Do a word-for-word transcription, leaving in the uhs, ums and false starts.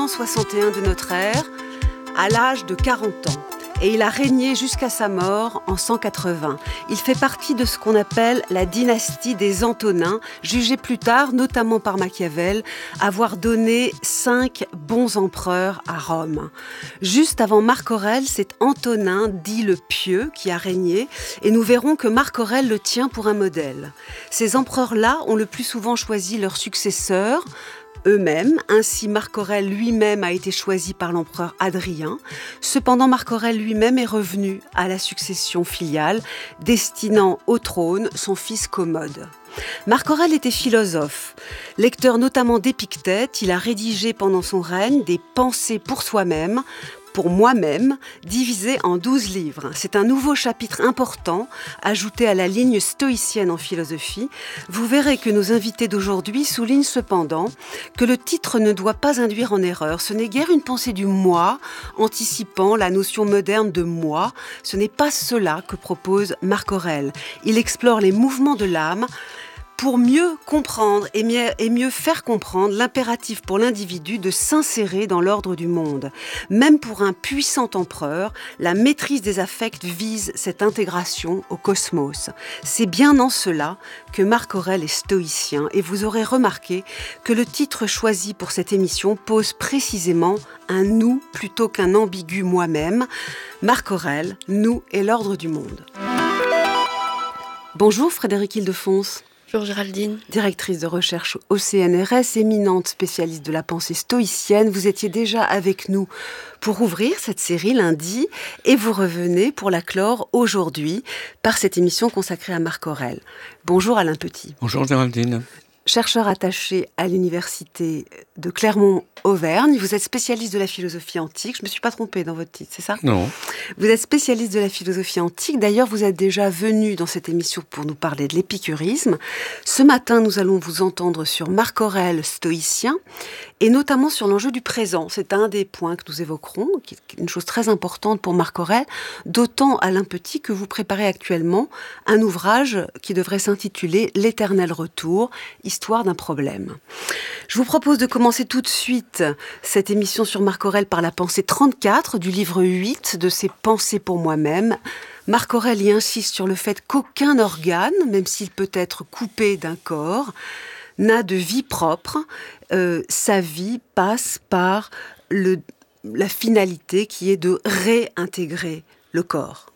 soixante et un de notre ère, à l'âge de quarante ans. Et il a régné jusqu'à sa mort en cent quatre-vingts. Il fait partie de ce qu'on appelle la dynastie des Antonins, jugée plus tard, notamment par Machiavel, avoir donné cinq bons empereurs à Rome. Juste avant Marc Aurèle, c'est Antonin, dit le Pieux, qui a régné, et nous verrons que Marc Aurèle le tient pour un modèle. Ces empereurs-là ont le plus souvent choisi leurs successeurs, eux-mêmes. Ainsi, Marc Aurèle lui-même a été choisi par l'empereur Hadrien. Cependant, Marc Aurèle lui-même est revenu à la succession filiale, destinant au trône son fils Commode. Marc Aurèle était philosophe. Lecteur notamment d'Épictète, il a rédigé pendant son règne des pensées pour soi-même, pour moi-même, divisé en douze livres. C'est un nouveau chapitre important, ajouté à la ligne stoïcienne en philosophie. Vous verrez que nos invités d'aujourd'hui soulignent cependant que le titre ne doit pas induire en erreur. Ce n'est guère une pensée du moi, anticipant la notion moderne de moi. Ce n'est pas cela que propose Marc Aurèle. Il explore les mouvements de l'âme, pour mieux comprendre et mieux, et mieux faire comprendre l'impératif pour l'individu de s'insérer dans l'ordre du monde. Même pour un puissant empereur, la maîtrise des affects vise cette intégration au cosmos. C'est bien en cela que Marc Aurèle est stoïcien, et vous aurez remarqué que le titre choisi pour cette émission pose précisément un « nous » plutôt qu'un ambigu « moi-même ». Marc Aurèle, nous et l'ordre du monde. Bonjour Frédérique Ildefonse. Bonjour Géraldine. Directrice de recherche au C N R S, éminente spécialiste de la pensée stoïcienne. Vous étiez déjà avec nous pour ouvrir cette série lundi et vous revenez pour la clore aujourd'hui par cette émission consacrée à Marc Aurèle. Bonjour Alain Petit. Bonjour Géraldine. Chercheur attaché à l'université de Clermont-Auvergne, vous êtes spécialiste de la philosophie antique. Je ne me suis pas trompée dans votre titre, c'est ça ? Non. Vous êtes spécialiste de la philosophie antique. D'ailleurs, vous êtes déjà venu dans cette émission pour nous parler de l'épicurisme. Ce matin, nous allons vous entendre sur Marc Aurèle, stoïcien, et notamment sur l'enjeu du présent. C'est un des points que nous évoquerons, qui est une chose très importante pour Marc Aurèle, d'autant, Alain Petit, que vous préparez actuellement un ouvrage qui devrait s'intituler « L'éternel retour », histoire d'un problème. Je vous propose de commencer tout de suite cette émission sur Marc Aurèle par la pensée trente-quatre du livre huit de ses Pensées pour moi-même. Marc Aurèle y insiste sur le fait qu'aucun organe, même s'il peut être coupé d'un corps, n'a de vie propre. Euh, sa vie passe par le, la finalité qui est de réintégrer le corps.